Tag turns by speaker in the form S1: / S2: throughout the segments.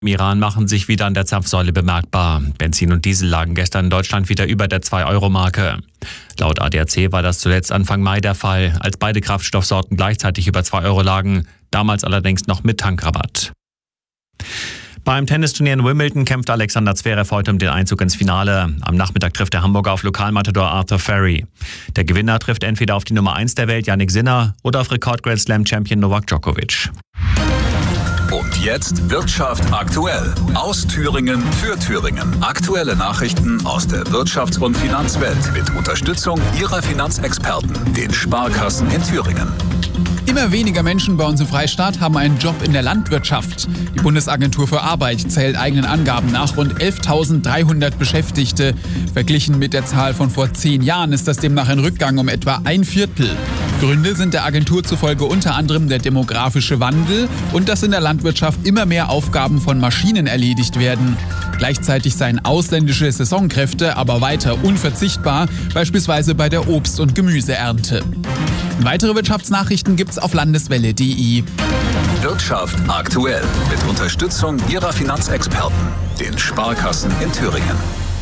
S1: Im Iran machen sich wieder an der Zapfsäule bemerkbar. Benzin und Diesel lagen gestern in Deutschland wieder über der 2-Euro-Marke. Laut ADAC war das zuletzt Anfang Mai der Fall, als beide Kraftstoffsorten gleichzeitig über 2 Euro lagen, damals allerdings noch mit Tankrabatt. Beim Tennisturnier in Wimbledon kämpft Alexander Zverev heute um den Einzug ins Finale. Am Nachmittag trifft der Hamburger auf Lokalmatador Arthur Ferry. Der Gewinner trifft entweder auf die Nummer 1 der Welt, Jannik Sinner, oder auf Rekord-Grand Slam-Champion Novak Djokovic.
S2: Und jetzt Wirtschaft aktuell. Aus Thüringen für Thüringen. Aktuelle Nachrichten aus der Wirtschafts- und Finanzwelt mit Unterstützung Ihrer Finanzexperten, den Sparkassen in Thüringen.
S3: Immer weniger Menschen bei uns im Freistaat haben einen Job in der Landwirtschaft. Die Bundesagentur für Arbeit zählt eigenen Angaben nach rund 11.300 Beschäftigte. Verglichen mit der Zahl von vor 10 Jahren ist das demnach ein Rückgang um etwa ein Viertel. Gründe sind der Agentur zufolge unter anderem der demografische Wandel und dass in der Landwirtschaft immer mehr Aufgaben von Maschinen erledigt werden. Gleichzeitig seien ausländische Saisonkräfte aber weiter unverzichtbar, beispielsweise bei der Obst- und Gemüseernte. Weitere Wirtschaftsnachrichten gibt's auf landeswelle.de.
S2: Wirtschaft aktuell mit Unterstützung Ihrer Finanzexperten, den Sparkassen in Thüringen.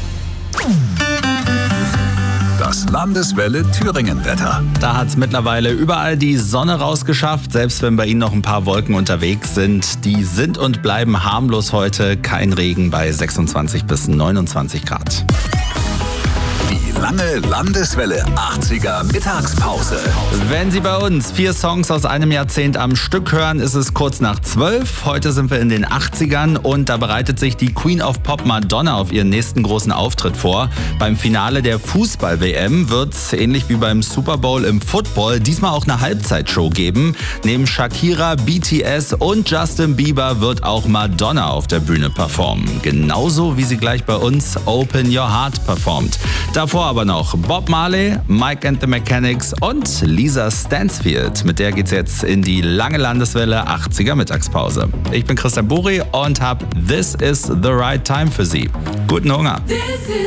S2: Das Landeswelle Thüringen-Wetter.
S4: Da hat es mittlerweile überall die Sonne rausgeschafft, selbst wenn bei Ihnen noch ein paar Wolken unterwegs sind. Die sind und bleiben harmlos heute. Kein Regen bei 26 bis 29 Grad.
S2: Die lange Landeswelle 80er Mittagspause.
S4: Wenn Sie bei uns 4 Songs aus einem Jahrzehnt am Stück hören, ist es kurz nach 12. Heute sind wir in den 80ern und da bereitet sich die Queen of Pop Madonna auf ihren nächsten großen Auftritt vor. Beim Finale der Fußball-WM wird es, ähnlich wie beim Super Bowl im Football, diesmal auch eine Halbzeitshow geben. Neben Shakira, BTS und Justin Bieber wird auch Madonna auf der Bühne performen. Genauso wie sie gleich bei uns Open Your Heart performt. Davor aber noch Bob Marley, Mike and the Mechanics und Lisa Stansfield. Mit der geht's jetzt in die lange Landeswelle 80er Mittagspause. Ich bin Christian Buri und hab This is the Right Time für Sie. Guten Hunger.